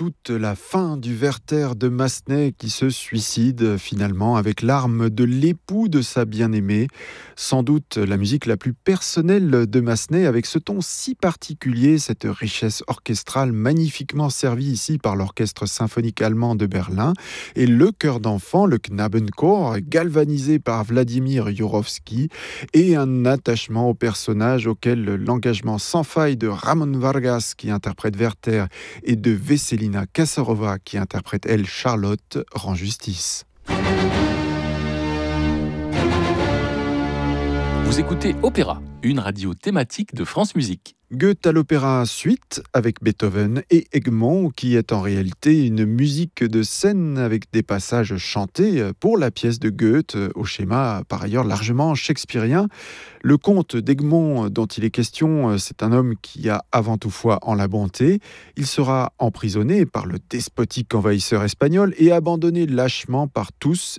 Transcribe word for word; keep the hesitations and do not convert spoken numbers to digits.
toute la fin du Werther de Massenet qui se suicide finalement avec l'arme de l'époux de sa bien-aimée. Sans doute la musique la plus personnelle de Massenet avec ce ton si particulier, cette richesse orchestrale magnifiquement servie ici par l'orchestre symphonique allemand de Berlin et le chœur d'enfant, le Knabenchor, galvanisé par Vladimir Jurowski et un attachement au personnage auquel l'engagement sans faille de Ramon Vargas qui interprète Werther et de Vesselina Kasarova qui interprète elle Charlotte rend justice. Vous écoutez Opéra, une radio thématique de France Musique. Goethe à l'opéra suite avec Beethoven et Egmont qui est en réalité une musique de scène avec des passages chantés pour la pièce de Goethe au schéma par ailleurs largement shakespearien. Le comte d'Egmont dont il est question, c'est un homme qui a avant tout foi en la bonté. Il sera emprisonné par le despotique envahisseur espagnol et abandonné lâchement par tous